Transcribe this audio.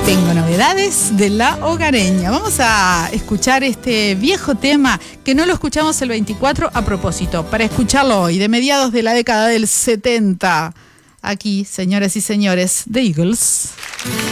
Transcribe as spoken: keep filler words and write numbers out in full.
Tengo novedades de La Hogareña. Vamos a escuchar este viejo tema que no lo escuchamos el veinticuatro a propósito, para escucharlo hoy, de mediados de la década del setenta. Aquí, señoras y señores, The Eagles.